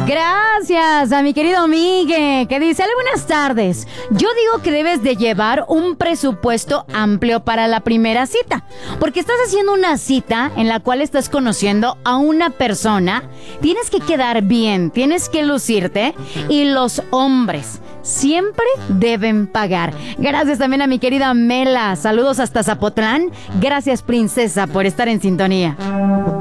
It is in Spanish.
Gracias a mi querido Migue, que dice: "Hola, buenas tardes. Yo digo que debes de llevar un presupuesto amplio para la primera cita, porque estás haciendo una cita en la cual estás conociendo a una persona. Tienes que quedar bien, tienes que lucirte, y los hombres siempre deben pagar". Gracias también a mi querida Mela. Saludos hasta Zapotlán. Gracias, princesa, por estar en sintonía.